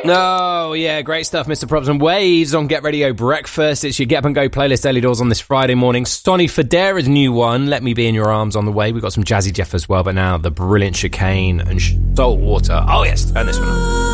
Oh, yeah, great stuff, Mr. Probs and Waves on Get Radio Breakfast. It's your Get Up and Go playlist, early doors on this Friday morning. Sonny Fodera's new one, Let Me Be In Your Arms, on the way. We've got some Jazzy Jeff as well, but now the brilliant Chicane and Saltwater. Oh, yes, turn this one on.